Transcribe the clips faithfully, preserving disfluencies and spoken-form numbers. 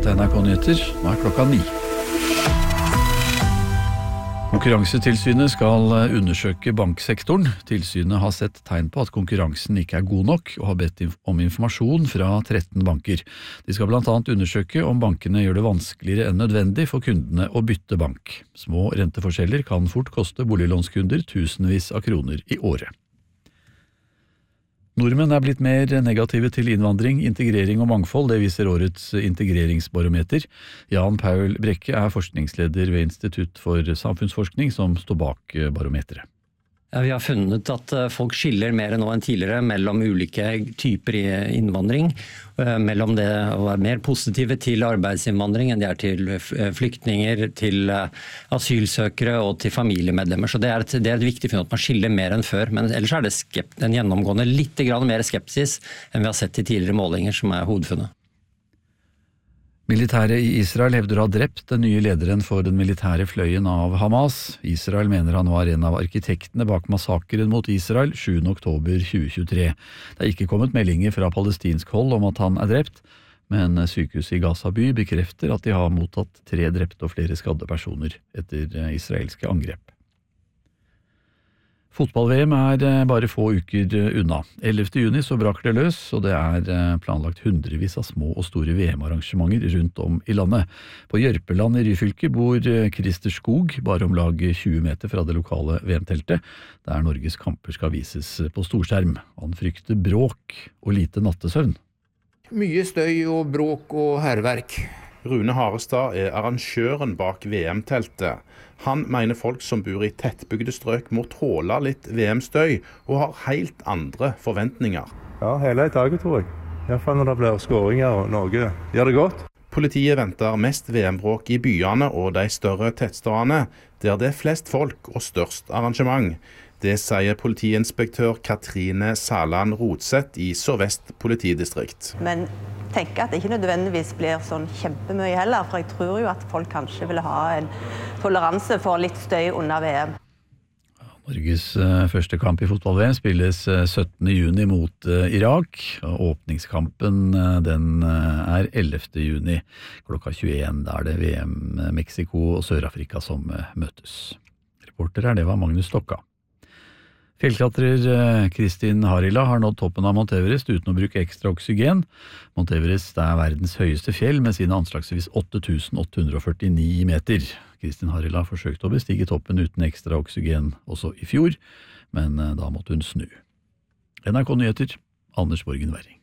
Dette er N R K Nyheter, nå er klokka ni. Konkurransetilsynet skal undersøke banksektoren. Tilsynet har sett tegn på at konkurransen ikke er god nok, og har bedt om informasjon fra tretten banker. De skal blant annet undersøke om bankene gjør det vanskeligere enn nødvendig for kundene å bytte bank. Små renteforskjeller kan fort koste boliglånskunder tusenvis av kroner i året. Nordmenn er blitt mer negative til innvandring, integrering og mangfold, det viser årets integreringsbarometer. Jan Paul Brekke er forskningsleder ved Institutt for samfunnsforskning som står bak barometeret. Ja, vi har funnet at folk skiller mer nå enn tidligere mellom ulike typer innvandring, mellom det å være mer positive til arbeidsinnvandring enn de er til flyktninger, til asylsøkere og til familiemedlemmer. Så det er et, det er et viktig funn at man skiller mer enn før, men ellers er det skept, en gjennomgående litt grann mer skepsis enn vi har sett i tidligere målinger, som er hovedfunnet. Militæret i Israel hevder å ha drept den nye lederen for den militære fløyen av Hamas. Israel mener han var en av arkitektene bak massakren mot Israel sjuende oktober tjue tjuetre. Det er ikke kommet meldinger fra palestinsk hold om at han er drept, men sykehuset i Gaza by bekrefter at de har mottatt tre drepte og flere skadde personer etter israelske angrep. Fotball-V M er bare få uker unna. ellevte juni så braker det løs, og det er planlagt hundrevis av små og store V M-arrangementer rundt om i landet. På Jørpeland i Ryfylke bor Christer Skog, bare om lag tjue meter fra det lokale V M-teltet, der Norges kamper skal vises på storskjerm. Han frykter bråk og lite nattesøvn. Mye støy og bråk og herverk. Rune Harestad er arrangøren bak V M-teltet. Han mener folk som bor i tettbygde strøk må tåle litt V M-støy, og har helt andre forventninger. Ja, hele dagen tror jeg. I hvert fall når det blir skåringer og noe gjør det godt. Politiet venter mest V M-bråk i byene og de større tettstedene, der det er flest folk og størst arrangement. Det sier politiinspektør Katrine Saland Rodseth i Sør-Vest politidistrikt. Men tenker at det ikke nødvendigvis blir sånn kjempemye heller, for jeg tror jo at folk kanskje vil ha en toleranse for litt støy under V M. Norges første kamp i fotball-V M spilles syttende juni mot Irak. Åpningskampen den er ellevte juni klokka tjueen. Da er det V M Mexico og Sør-Afrika som møtes. Reporter er det var Magnus Stokka. Fjellklatrer Kristin Harila har nådd toppen av Mount Everest uten å bruke ekstra oksygen. Mount Everest er verdens høyeste fjell med sine anslagsvis åtte tusen åtte hundre førtini meter. Kristin Harila forsøkte å bestige toppen uten ekstra oksygen også i fjor, men da måtte hun snu. N R K Nyheter, Anders Borgen Werring.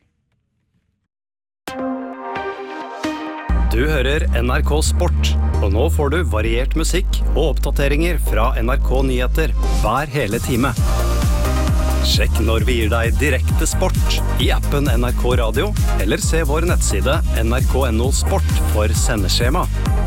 Du hører N R K Sport, og nå får du variert musikk og oppdateringer fra N R K Nyheter hver hele time. Sjekk når vi gir deg direkte sport i appen N R K Radio, eller se vår nettside N R K punktum no sport for sendeskjema.